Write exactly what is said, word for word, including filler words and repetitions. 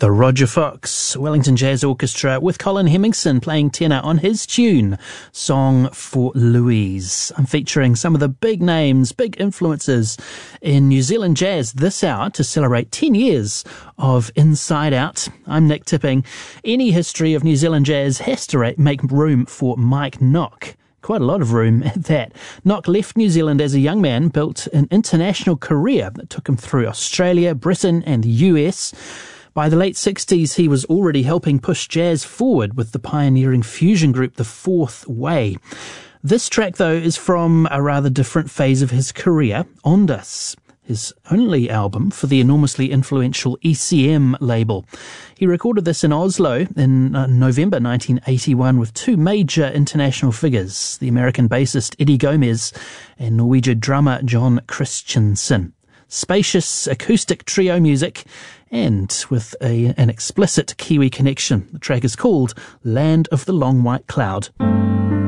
The Roger Fox Wellington Jazz Orchestra with Colin Hemmingson playing tenor on his tune, Song for Louise. I'm featuring some of the big names, big influences in New Zealand jazz this hour to celebrate ten years of Inside Out. I'm Nick Tipping. Any history of New Zealand jazz has to make room for Mike Nock. Quite a lot of room at that. Nock left New Zealand as a young man, built an international career that took him through Australia, Britain and the U S. By the late sixties, he was already helping push jazz forward with the pioneering fusion group The Fourth Way. This track, though, is from a rather different phase of his career, Ondas, his only album for the enormously influential E C M label. He recorded this in Oslo in uh, November nineteen eighty-one with two major international figures, the American bassist Eddie Gomez and Norwegian drummer John Christensen. Spacious acoustic trio music and with a, an explicit Kiwi connection. The track is called Land of the Long White Cloud.